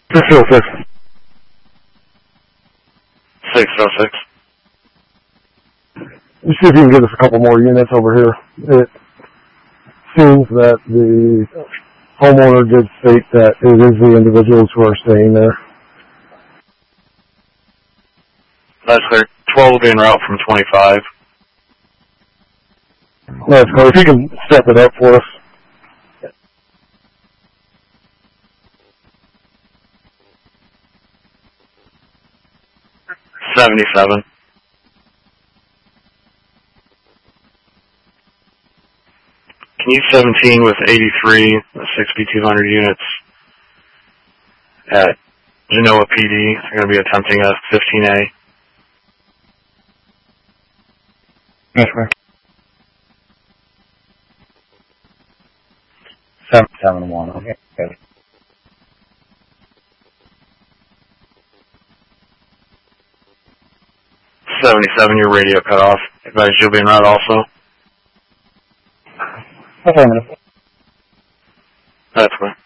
606. 606. You see if you can get us a couple more units over here. It seems that the homeowner did state that it is the individuals who are staying there. That's clear. 12 will be en route from 25. That's clear. If you can step it up for us. 77. Can you 17 with 83, 6B200 units at Genoa PD? They're going to be attempting a 15A. Yes, sir. 771. Okay. 77, your radio cut off. Advise you'll be en route also. Affirmative. That's right.